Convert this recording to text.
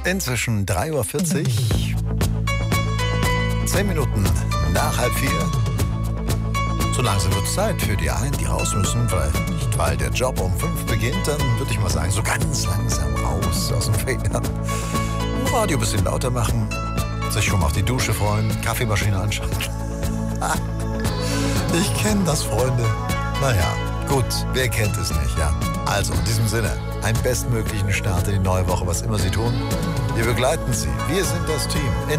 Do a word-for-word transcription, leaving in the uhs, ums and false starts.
Inzwischen drei Uhr vierzig. Zehn Minuten nach halb vier. So langsam wird es Zeit für die einen, die raus müssen, weil nicht, weil der Job um fünf beginnt, dann würde ich mal sagen, so ganz langsam raus aus dem Federn. Radio ein bisschen lauter machen, sich schon mal auf die Dusche freuen, Kaffeemaschine anschalten. Ich kenne das, Freunde. Naja, gut, wer kennt es nicht, ja. Also, in diesem Sinne, einen bestmöglichen Start in die neue Woche, was immer Sie tun. Wir begleiten Sie. Wir sind das Team in